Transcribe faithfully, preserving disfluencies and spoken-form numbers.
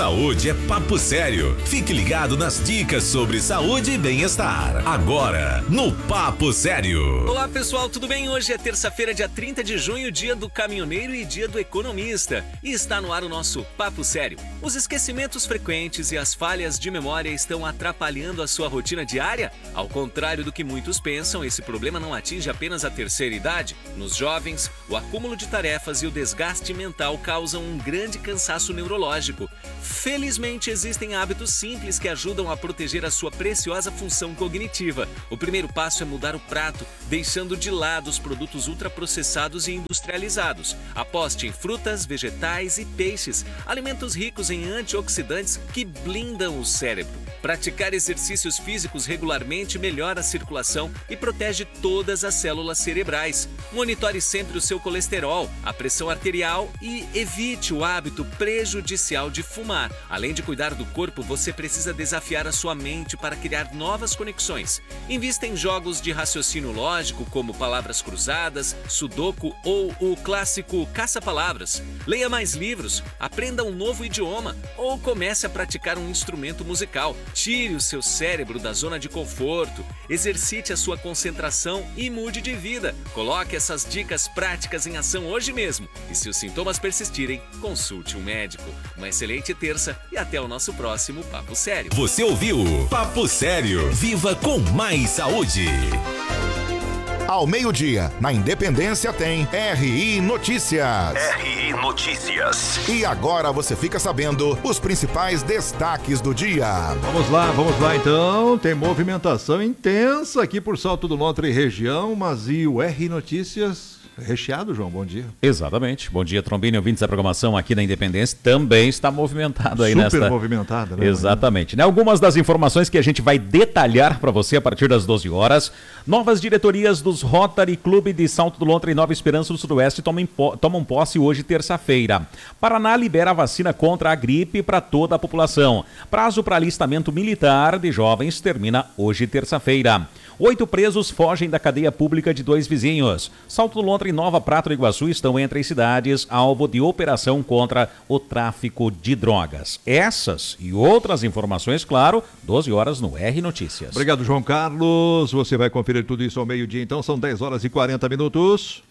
saúde é papo sério. Fique ligado nas dicas sobre saúde e bem-estar. Agora, no Papo Sério. Olá pessoal, tudo bem? Hoje é terça-feira, dia trinta de junho, dia do caminhoneiro e dia do economista. E está no ar o nosso Papo Sério. Os esquecimentos frequentes e as falhas de memória estão atrapalhando a sua rotina diária? Ao contrário do que muitos pensam, esse problema não atinge apenas a terceira idade. Nos jovens, o acúmulo de tarefas e o desgaste mental causam um grande cansaço neurológico. Felizmente, existem hábitos simples que ajudam a proteger a sua preciosa função cognitiva. O primeiro passo é mudar o prato, deixando de lado os produtos ultraprocessados e industrializados. Aposte em frutas, vegetais e peixes, alimentos ricos em antioxidantes que blindam o cérebro. Praticar exercícios físicos regularmente melhora a circulação e protege todas as células cerebrais. Monitore sempre o seu colesterol, a pressão arterial e evite o hábito prejudicial de fumar. Além de cuidar do corpo, você precisa desafiar a sua mente para criar novas conexões. Invista em jogos de raciocínio lógico, como palavras cruzadas, sudoku ou o clássico caça-palavras. Leia mais livros, aprenda um novo idioma ou comece a praticar um instrumento musical. Tire o seu cérebro da zona de conforto, exercite a sua concentração e mude de vida. Coloque essas dicas práticas em ação hoje mesmo. E se os sintomas persistirem, consulte um médico. Uma excelente terça e até o nosso próximo Papo Sério. Você ouviu Papo Sério. Viva com mais saúde. Ao meio-dia, na Independência tem R I Notícias. R I Notícias. E agora você fica sabendo os principais destaques do dia. Vamos lá, vamos lá então. Tem movimentação intensa aqui por Salto do Lontra e região, mas e o R I Notícias recheado, João? Bom dia. Exatamente. Bom dia, Trombini, ouvintes da programação aqui da Independência. Também está movimentado aí nesta... Super movimentada, né? Exatamente. Né? Algumas das informações que a gente vai detalhar para você a partir das doze horas. Novas diretorias dos Rotary Clube de Salto do Lontra e Nova Esperança do Sudoeste tomam, tomam posse hoje, terça-feira. Paraná libera a vacina contra a gripe para toda a população. Prazo para alistamento militar de jovens termina hoje, terça-feira. Oito presos fogem da cadeia pública de dois vizinhos. Salto do Lontra e Nova Prata do Iguaçu estão entre as cidades alvo de operação contra o tráfico de drogas. Essas e outras informações, claro, doze horas no R Notícias. Obrigado, João Carlos. Você vai conferir tudo isso ao meio-dia, então são dez horas e quarenta minutos.